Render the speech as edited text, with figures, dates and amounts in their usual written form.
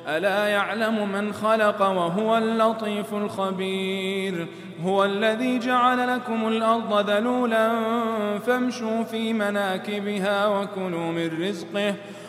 ألا يعلم من خلق وهو اللطيف الخبير. هو الذي جعل لكم الأرض ذلولا فامشوا في مناكبها وكلوا من رزقه